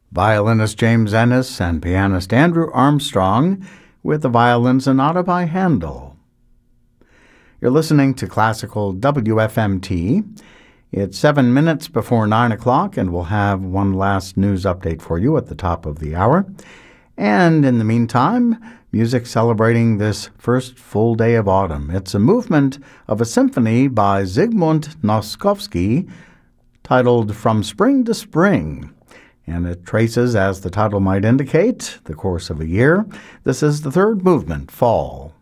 violinist James Ennis and pianist Andrew Armstrong with the Violin Sonata by Handel. You're listening to Classical WFMT. It's 7 minutes before 9 o'clock, and we'll have one last news update for you at the top of the hour. And in the meantime, music celebrating this first full day of autumn. It's a movement of a symphony by Zygmunt Noskowski titled From Spring to Spring. And it traces, as the title might indicate, the course of a year. This is the third movement, Fall.